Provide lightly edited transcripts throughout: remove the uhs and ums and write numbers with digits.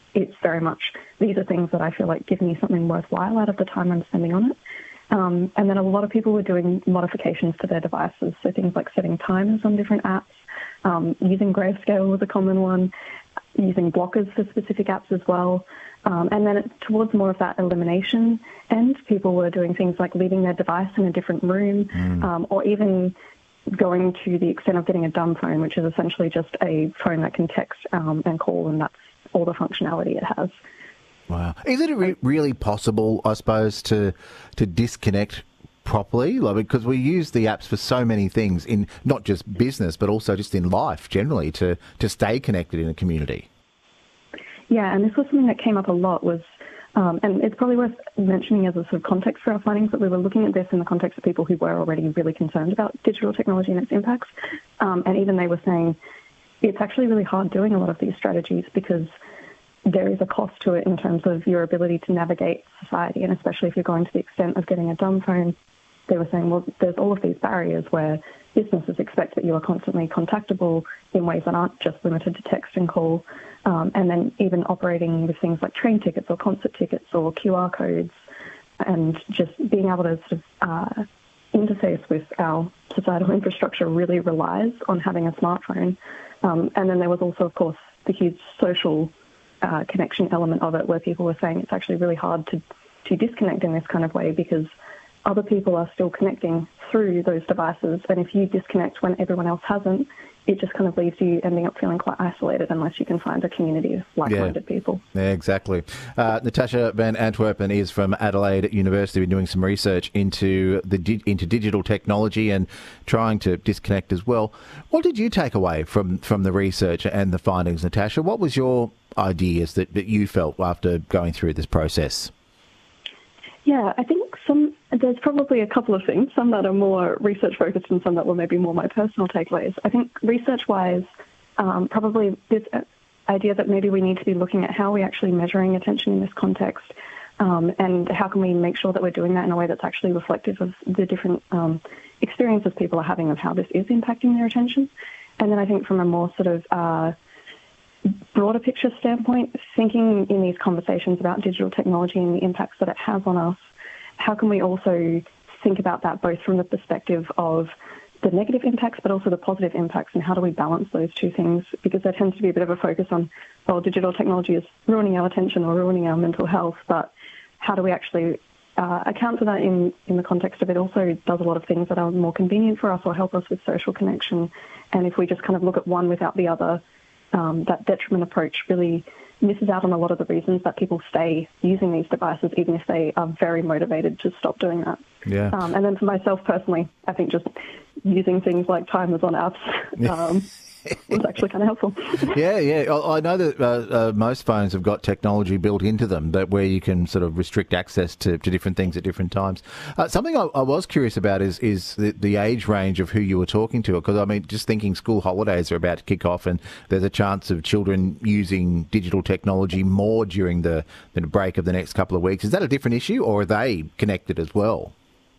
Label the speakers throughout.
Speaker 1: it's very much, these are things that I feel like give me something worthwhile out of the time I'm spending on it. And then a lot of people were doing modifications to their devices, so things like setting timers on different apps, using grayscale was a common one, using blockers for specific apps as well. And then towards more of that elimination end, people were doing things like leaving their device in a different room, or even going to the extent of getting a dumb phone, which is essentially just a phone that can text and call, and that's all the functionality it has.
Speaker 2: Wow. Is it really possible, I suppose, to disconnect properly? Like, because we use the apps for so many things, in not just business, but also just in life generally, to stay connected in a community.
Speaker 1: Yeah, and this was something that came up a lot was, and it's probably worth mentioning as a sort of context for our findings, that we were looking at this in the context of people who were already really concerned about digital technology and its impacts. And even they were saying it's actually really hard doing a lot of these strategies because there is a cost to it in terms of your ability to navigate society, and especially if you're going to the extent of getting a dumb phone. They were saying, well, there's all of these barriers where businesses expect that you are constantly contactable in ways that aren't just limited to text and call. And then even operating with things like train tickets or concert tickets or QR codes, and just being able to sort of interface with our societal infrastructure really relies on having a smartphone. And then there was also, of course, the huge social connection element of it, where people were saying it's actually really hard to disconnect in this kind of way because other people are still connecting through those devices. And if you disconnect when everyone else hasn't, it just kind of leaves you ending up feeling quite isolated unless you can find a community of like-minded people. Yeah,
Speaker 2: exactly. Natasha Van Antwerpen is from Adelaide University. We're doing some research into digital technology and trying to disconnect as well. What did you take away from the research and the findings, Natasha? What was your ideas that you felt after going through this process?
Speaker 1: Yeah, I think there's probably a couple of things, some that are more research-focused and some that were maybe more my personal takeaways. I think research-wise, probably this idea that maybe we need to be looking at how we're actually measuring attention in this context, and how can we make sure that we're doing that in a way that's actually reflective of the different experiences people are having of how this is impacting their attention. And then I think from a more sort of broader picture standpoint, thinking in these conversations about digital technology and the impacts that it has on us, how can we also think about that both from the perspective of the negative impacts but also the positive impacts, and how do we balance those two things? Because there tends to be a bit of a focus on, well, digital technology is ruining our attention or ruining our mental health, but how do we actually account for that in the context of it also does a lot of things that are more convenient for us or help us with social connection. And if we just kind of look at one without the other, that detriment approach really misses out on a lot of the reasons that people stay using these devices, even if they are very motivated to stop doing that.
Speaker 2: Yeah.
Speaker 1: And then for myself personally, I think just using things like timers on apps was actually kind of helpful.
Speaker 2: Yeah. I know that most phones have got technology built into them where you can sort of restrict access to different things at different times. Something I was curious about is the age range of who you were talking to, because, I mean, just thinking school holidays are about to kick off and there's a chance of children using digital technology more during the break of the next couple of weeks. Is that a different issue, or are they connected as well?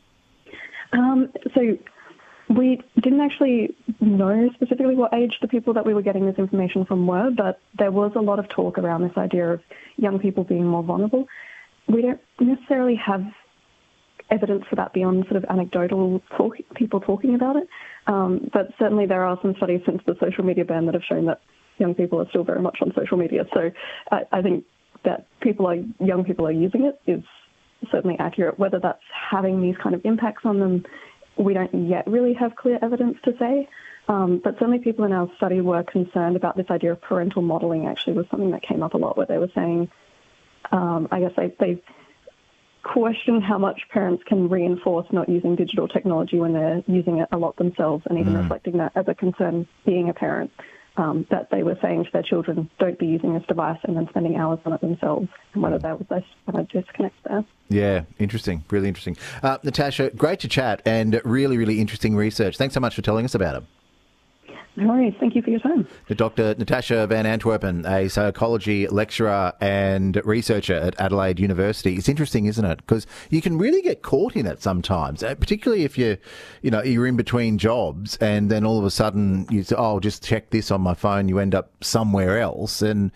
Speaker 1: So we didn't actually know specifically what age the people that we were getting this information from were, but there was a lot of talk around this idea of young people being more vulnerable. We don't necessarily have evidence for that beyond sort of anecdotal people talking about it, but certainly there are some studies since the social media ban that have shown that young people are still very much on social media. So I think that young people are using it is certainly accurate. Whether that's having these kind of impacts on them, we don't yet really have clear evidence to say, but certainly people in our study were concerned about this idea of parental modelling. Actually was something that came up a lot, where they were saying, I guess they questioned how much parents can reinforce not using digital technology when they're using it a lot themselves, and even reflecting that as a concern being a parent, that they were saying to their children, don't be using this device, and then spending hours on it themselves, and whether that was a disconnect there.
Speaker 2: Yeah, interesting. Really interesting. Natasha, great to chat, and really, really interesting research. Thanks so much for telling us about it.
Speaker 1: No worries. Thank you for your time.
Speaker 2: Dr. Natasha Van Antwerpen, a psychology lecturer and researcher at Adelaide University. It's interesting, isn't it? Because you can really get caught in it sometimes, particularly if you're in between jobs, and then all of a sudden you say, oh, just check this on my phone. You end up somewhere else, and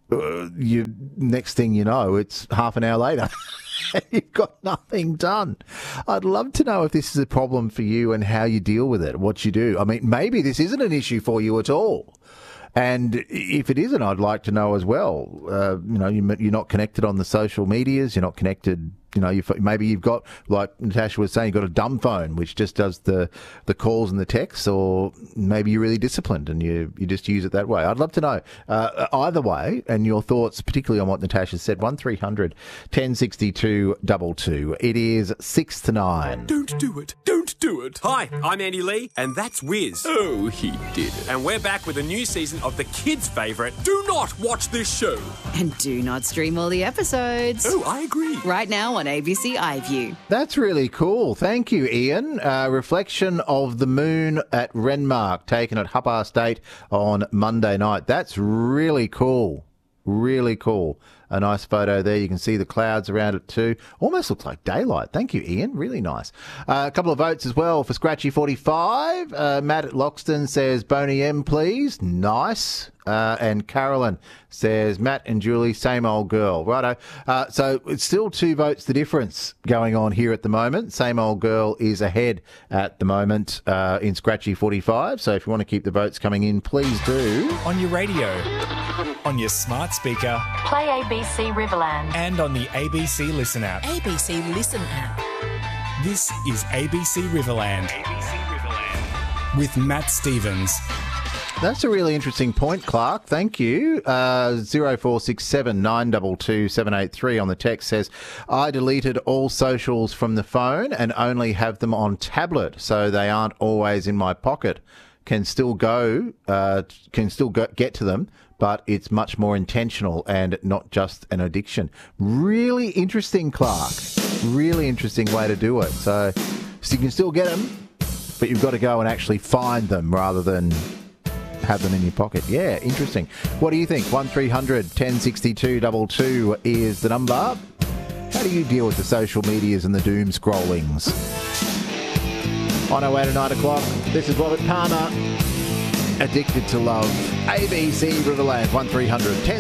Speaker 2: you next thing you know, it's half an hour later. You've got nothing done. I'd love to know if this is a problem for you and how you deal with it, what you do. I mean, maybe this isn't an issue for you at all. And if it isn't, I'd like to know as well. You're not connected on the social medias. You're not connected. Maybe you've got, like Natasha was saying, you've got a dumb phone which just does the calls and the texts, or maybe you're really disciplined and you just use it that way. I'd love to know either way, and your thoughts, particularly on what Natasha said. 1300 1062 22. It is 6 to 9.
Speaker 3: Don't do it. Don't do it.
Speaker 4: Hi, I'm Andy Lee, and that's Wiz.
Speaker 3: Oh, he did it.
Speaker 4: And we're back with a new season of the kids' favourite, Do Not Watch This Show.
Speaker 5: And do not stream all the episodes.
Speaker 3: Oh, I agree.
Speaker 5: Right now on ABC iView.
Speaker 2: That's really cool. Thank you, Ian. Reflection of the moon at Renmark, taken at Hupper State on Monday night. That's really cool. Really cool. A nice photo there. You can see the clouds around it too. Almost looks like daylight. Thank you, Ian. Really nice. A couple of votes as well for Scratchy 45. Matt at Loxton says, Boney M, please. Nice. And Carolyn says, Matt and Julie, same old girl. Righto. So it's still 2 votes the difference going on here at the moment. Same old girl is ahead at the moment in Scratchy 45. So if you want to keep the votes coming in, please do.
Speaker 6: On your radio, on your smart speaker,
Speaker 7: Play ABC Riverland.
Speaker 6: and on the ABC Listen app.
Speaker 8: ABC Listen app.
Speaker 6: This is ABC Riverland. With Matt Stevens.
Speaker 2: That's a really interesting point, Clark. Thank you. 0467 922 783 on the text says, I deleted all socials from the phone and only have them on tablet, so they aren't always in my pocket. Can still get to them, but it's much more intentional and not just an addiction. Really interesting, Clark. Really interesting way to do it. So you can still get them, but you've got to go and actually find them rather than have them in your pocket. Yeah, interesting. What do you think? 1300 1062 22 is the number. How do you deal with the social medias and the doom scrollings? On our way to 9 o'clock, this is Robert Palmer, Addicted to Love. ABC Riverland, 1300 10